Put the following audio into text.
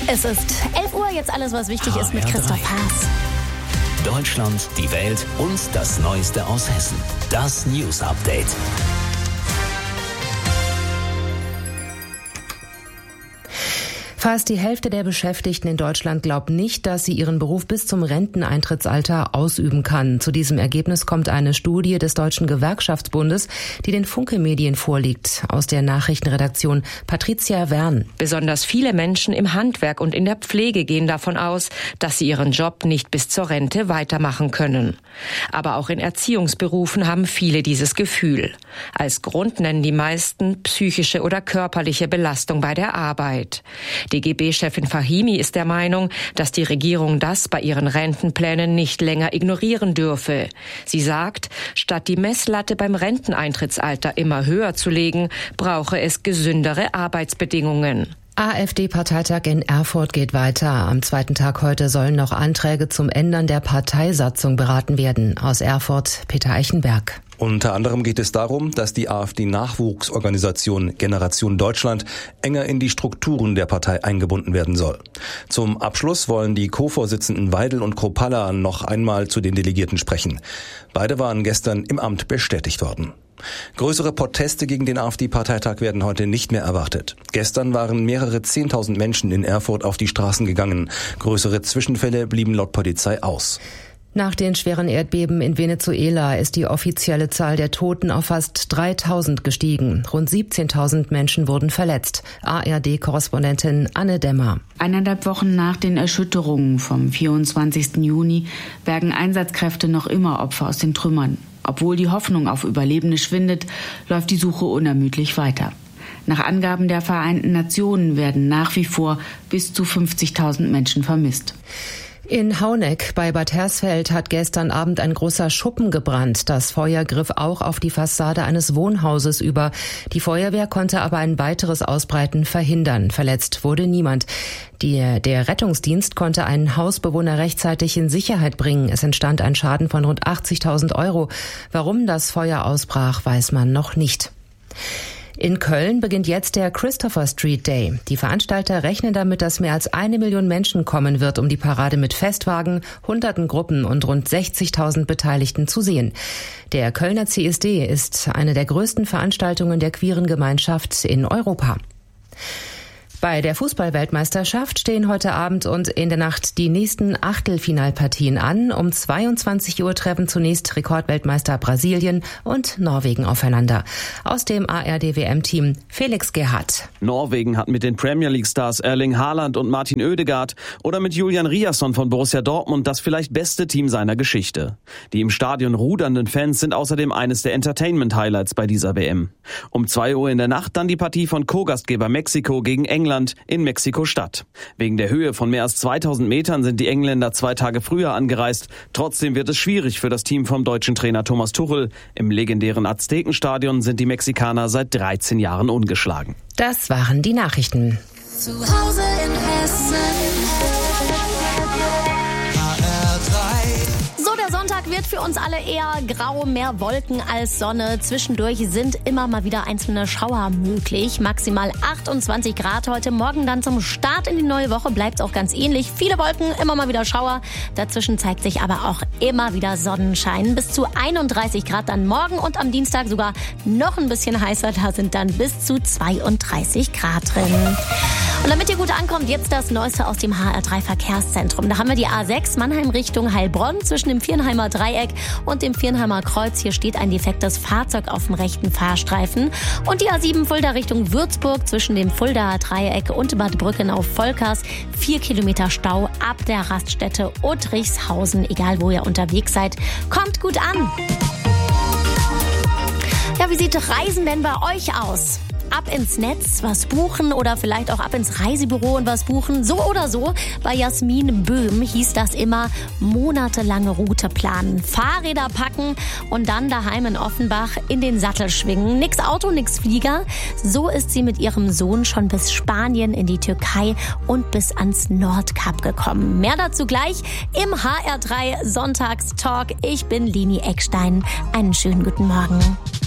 Es ist 11 Uhr, jetzt alles, was wichtig ist mit Christoph Haas. Deutschland, die Welt und das Neueste aus Hessen. Das News Update. Fast die Hälfte der Beschäftigten in Deutschland glaubt nicht, dass sie ihren Beruf bis zum Renteneintrittsalter ausüben kann. Zu diesem Ergebnis kommt eine Studie des Deutschen Gewerkschaftsbundes, die den Funke-Medien vorliegt. Aus der Nachrichtenredaktion Patricia Wern. Besonders viele Menschen im Handwerk und in der Pflege gehen davon aus, dass sie ihren Job nicht bis zur Rente weitermachen können. Aber auch in Erziehungsberufen haben viele dieses Gefühl. Als Grund nennen die meisten psychische oder körperliche Belastung bei der Arbeit. DGB-Chefin Fahimi ist der Meinung, dass die Regierung das bei ihren Rentenplänen nicht länger ignorieren dürfe. Sie sagt, statt die Messlatte beim Renteneintrittsalter immer höher zu legen, brauche es gesündere Arbeitsbedingungen. AfD-Parteitag in Erfurt geht weiter. Am zweiten Tag heute sollen noch Anträge zum Ändern der Parteisatzung beraten werden. Aus Erfurt, Peter Eichenberg. Unter anderem geht es darum, dass die AfD-Nachwuchsorganisation Generation Deutschland enger in die Strukturen der Partei eingebunden werden soll. Zum Abschluss wollen die Co-Vorsitzenden Weidel und Kropalla noch einmal zu den Delegierten sprechen. Beide waren gestern im Amt bestätigt worden. Größere Proteste gegen den AfD-Parteitag werden heute nicht mehr erwartet. Gestern waren mehrere 10.000 Menschen in Erfurt auf die Straßen gegangen. Größere Zwischenfälle blieben laut Polizei aus. Nach den schweren Erdbeben in Venezuela ist die offizielle Zahl der Toten auf fast 3.000 gestiegen. Rund 17.000 Menschen wurden verletzt. ARD-Korrespondentin Anne Demmer. 1,5 Wochen nach den Erschütterungen vom 24. Juni bergen Einsatzkräfte noch immer Opfer aus den Trümmern. Obwohl die Hoffnung auf Überlebende schwindet, läuft die Suche unermüdlich weiter. Nach Angaben der Vereinten Nationen werden nach wie vor bis zu 50.000 Menschen vermisst. In Hauneck bei Bad Hersfeld hat gestern Abend ein großer Schuppen gebrannt. Das Feuer griff auch auf die Fassade eines Wohnhauses über. Die Feuerwehr konnte aber ein weiteres Ausbreiten verhindern. Verletzt wurde niemand. Der Rettungsdienst konnte einen Hausbewohner rechtzeitig in Sicherheit bringen. Es entstand ein Schaden von rund 80.000 €. Warum das Feuer ausbrach, weiß man noch nicht. In Köln beginnt jetzt der Christopher Street Day. Die Veranstalter rechnen damit, dass mehr als 1 Million Menschen kommen wird, um die Parade mit Festwagen, hunderten Gruppen und rund 60.000 Beteiligten zu sehen. Der Kölner CSD ist eine der größten Veranstaltungen der queeren Gemeinschaft in Europa. Bei der Fußball-Weltmeisterschaft stehen heute Abend und in der Nacht die nächsten Achtelfinalpartien an. Um 22 Uhr treffen zunächst Rekordweltmeister Brasilien und Norwegen aufeinander. Aus dem ARD-WM-Team Felix Gerhardt. Norwegen hat mit den Premier League-Stars Erling Haaland und Martin Oedegaard oder mit Julian Riasson von Borussia Dortmund das vielleicht beste Team seiner Geschichte. Die im Stadion rudernden Fans sind außerdem eines der Entertainment-Highlights bei dieser WM. Um 2 Uhr in der Nacht dann die Partie von Co-Gastgeber Mexiko gegen England in Mexiko-Stadt. Wegen der Höhe von mehr als 2000 Metern sind die Engländer 2 Tage früher angereist. Trotzdem wird es schwierig für das Team vom deutschen Trainer Thomas Tuchel. Im legendären Aztekenstadion sind die Mexikaner seit 13 Jahren ungeschlagen. Das waren die Nachrichten. Zu Hause in Hessen. Sonntag wird für uns alle eher grau, mehr Wolken als Sonne. Zwischendurch sind immer mal wieder einzelne Schauer möglich. Maximal 28 Grad heute. Morgen dann zum Start in die neue Woche bleibt es auch ganz ähnlich. Viele Wolken, immer mal wieder Schauer. Dazwischen zeigt sich aber auch immer wieder Sonnenschein. Bis zu 31 Grad dann morgen und am Dienstag sogar noch ein bisschen heißer. Da sind dann bis zu 32 Grad drin. Und damit ihr gut ankommt, jetzt das Neueste aus dem HR3-Verkehrszentrum. Da haben wir die A6 Mannheim Richtung Heilbronn zwischen dem Viernheimer Dreieck und dem Viernheimer Kreuz. Hier steht ein defektes Fahrzeug auf dem rechten Fahrstreifen. Und die A7 Fulda Richtung Würzburg zwischen dem Fuldaer Dreieck und Bad Brückenau-Volkers. 4 Kilometer Stau ab der Raststätte Uttrichshausen. Egal, wo ihr unterwegs seid, kommt gut an. Ja, wie sieht Reisen denn bei euch aus? Ab ins Netz was buchen oder vielleicht auch ab ins Reisebüro und was buchen. So oder so, bei Jasmin Böhm hieß das immer monatelange Route planen, Fahrräder packen und dann daheim in Offenbach in den Sattel schwingen. Nix Auto, nix Flieger. So ist sie mit ihrem Sohn schon bis Spanien, in die Türkei und bis ans Nordkap gekommen. Mehr dazu gleich im HR3 Sonntagstalk. Ich bin Leni Eckstein. Einen schönen guten Morgen.